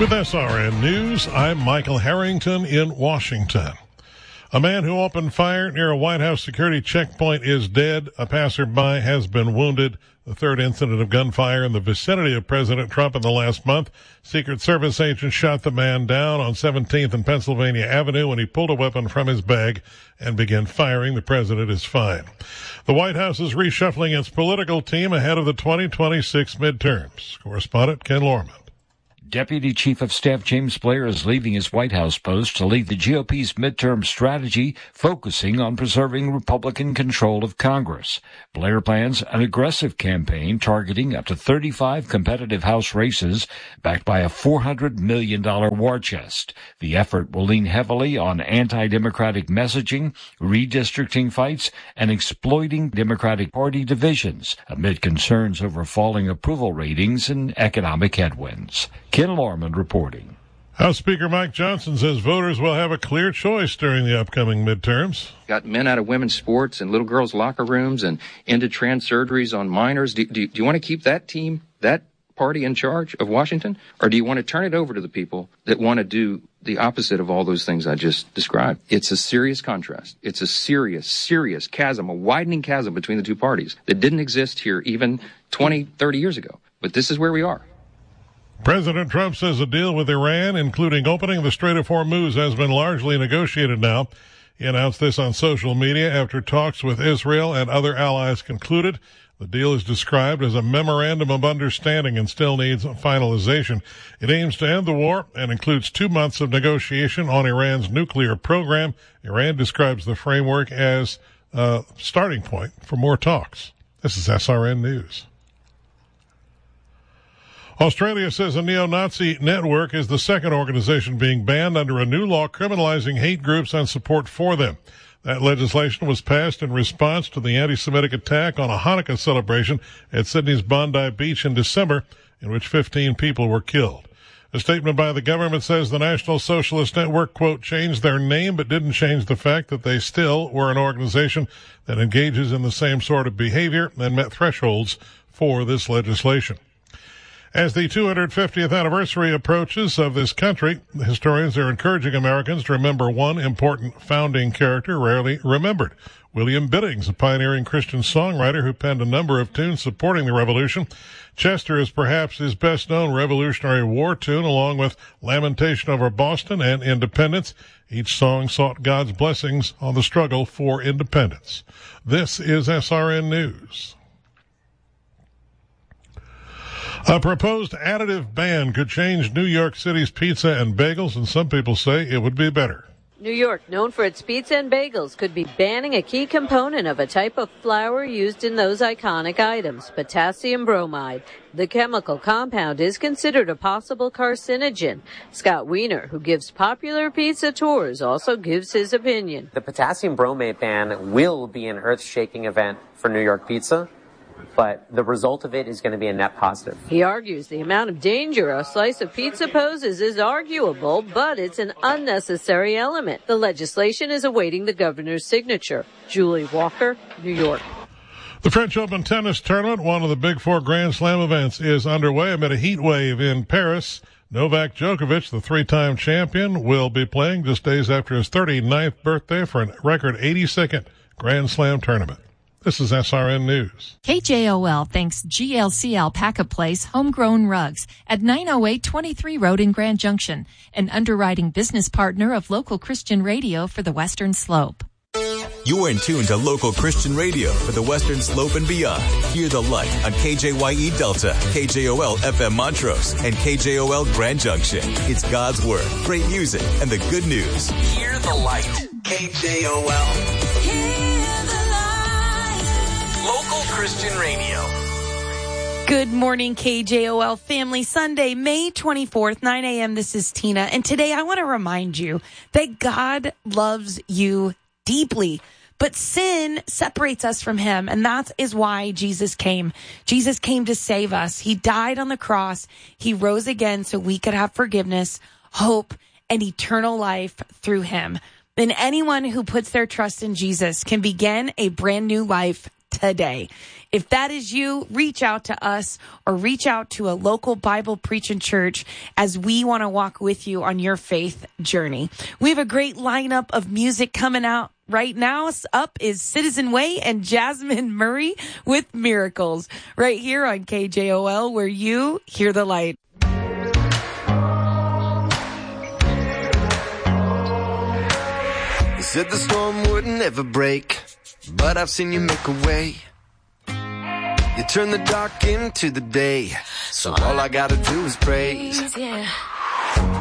With SRN News, I'm Michael Harrington in Washington. A man who opened fire near a White House security checkpoint is dead. A passerby has been wounded. The third incident of gunfire in the vicinity of President Trump in the last month. Secret Service agents shot the man down on 17th and Pennsylvania Avenue when he pulled a weapon from his bag and began firing. The president is fine. The White House is reshuffling its political team ahead of the 2026 midterms. Correspondent Ken Lorman. Deputy Chief of Staff James Blair is leaving his White House post to lead the GOP's midterm strategy, focusing on preserving Republican control of Congress. Blair plans an aggressive campaign targeting up to 35 competitive House races, backed by a $400 million war chest. The effort will lean heavily on anti-democratic messaging, redistricting fights, and exploiting Democratic Party divisions, amid concerns over falling approval ratings and economic headwinds. Ken Lorman reporting. House Speaker Mike Johnson says voters will have a clear choice during the upcoming midterms. Got men out of women's sports and little girls' locker rooms and into trans surgeries on minors. Do you want to keep that team, that party in charge of Washington? Or do you want to turn it over to the people that want to do the opposite of all those things I just described? It's a serious contrast. It's a serious chasm, a widening chasm between the two parties that didn't exist here even 20, 30 years ago. But this is where we are. President Trump says a deal with Iran, including opening the Strait of Hormuz, has been largely negotiated now. He announced this on social media after talks with Israel and other allies concluded. The deal is described as a memorandum of understanding and still needs finalization. It aims to end the war and includes 2 months of negotiation on Iran's nuclear program. Iran describes the framework as a starting point for more talks. This is SRN News. Australia says a neo-Nazi network is the second organization being banned under a new law criminalizing hate groups and support for them. That legislation was passed in response to the anti-Semitic attack on a Hanukkah celebration at Sydney's Bondi Beach in December, in which 15 people were killed. A statement by the government says the National Socialist Network, quote, changed their name but didn't change the fact that they still were an organization that engages in the same sort of behavior and met thresholds for this legislation. As the 250th anniversary approaches of this country, historians are encouraging Americans to remember one important founding character rarely remembered. William Biddings, a pioneering Christian songwriter who penned a number of tunes supporting the Revolution. Chester is perhaps his best-known Revolutionary War tune, along with Lamentation Over Boston and Independence. Each song sought God's blessings on the struggle for independence. This is SRN News. A proposed additive ban could change New York City's pizza and bagels, and some people say it would be better. New York, known for its pizza and bagels, could be banning a key component of a type of flour used in those iconic items, potassium bromide. The chemical compound is considered a possible carcinogen. Scott Wiener, who gives popular pizza tours, also gives his opinion. The potassium bromide ban will be an earth-shaking event for New York pizza, but the result of it is going to be a net positive. He argues the amount of danger a slice of pizza poses is arguable, but it's an unnecessary element. The legislation is awaiting the governor's signature. Julie Walker, New York. The French Open tennis tournament, one of the big four Grand Slam events, is underway amid a heat wave in Paris. Novak Djokovic, the three-time champion, will be playing just days after his 39th birthday for a record 82nd Grand Slam tournament. This is SRN News. KJOL thanks GLC Alpaca Place Homegrown Rugs at 908 23 Road in Grand Junction, an underwriting business partner of local Christian radio for the Western Slope. You are in tune to local Christian radio for the Western Slope and beyond. Hear the light on KJYE Delta, KJOL FM Montrose, and KJOL Grand Junction. It's God's Word, great music, and the good news. Hear the light. KJOL. Local Christian Radio. Good morning, KJOL family. Sunday, May 24th, 9 a.m. This is Tina. And today I want to remind you that God loves you deeply. But sin separates us from him, and that is why Jesus came. Jesus came to save us. He died on the cross. He rose again so we could have forgiveness, hope, and eternal life through him. And anyone who puts their trust in Jesus can begin a brand new life today. If that is you, reach out to us or reach out to a local Bible preaching church as we want to walk with you on your faith journey. We have a great lineup of music coming out right now. Up is Citizen Way and Jasmine Murray with Miracles right here on KJOL, where you hear the light. You said the storm wouldn't ever break, but I've seen you make a way. You turn the dark into the day, so all I gotta do is praise.